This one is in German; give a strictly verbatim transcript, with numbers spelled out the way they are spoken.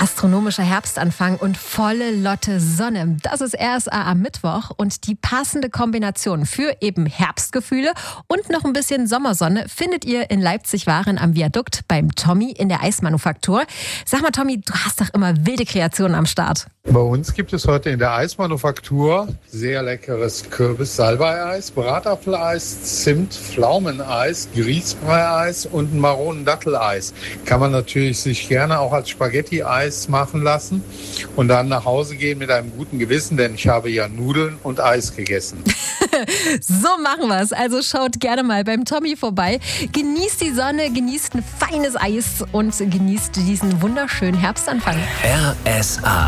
Astronomischer Herbstanfang und volle Lotte Sonne. Das ist R S A am Mittwoch und die passende Kombination für eben Herbstgefühle und noch ein bisschen Sommersonne findet ihr in Leipzig-Waren am Viadukt beim Tommy in der Eismanufaktur. Sag mal, Tommy, du hast doch immer wilde Kreationen am Start. Bei uns gibt es heute in der Eismanufaktur sehr leckeres Kürbis-Salbei-Eis, Bratapfeleis, Zimt-Pflaumeneis, Grießbrei-Eis und ein Maronen-Datteleis. Kann man natürlich sich gerne auch als Spaghetti-Eis machen lassen und dann nach Hause gehen mit einem guten Gewissen, denn ich habe ja Nudeln und Eis gegessen. So machen wir es. Also schaut gerne mal beim Tommy vorbei. Genießt die Sonne, genießt ein feines Eis und genießt diesen wunderschönen Herbstanfang. R S A